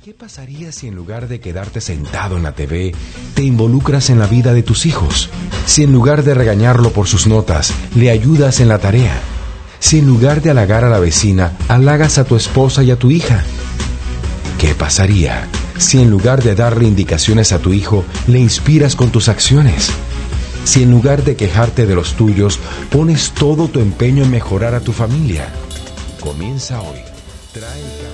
¿Qué pasaría si en lugar de quedarte sentado en la TV, te involucras en la vida de tus hijos? Si en lugar de regañarlo por sus notas, le ayudas en la tarea. Si en lugar de halagar a la vecina, halagas a tu esposa y a tu hija. ¿Qué pasaría si en lugar de darle indicaciones a tu hijo, le inspiras con tus acciones? Si en lugar de quejarte de los tuyos, pones todo tu empeño en mejorar a tu familia. Comienza hoy. Trae el cambio.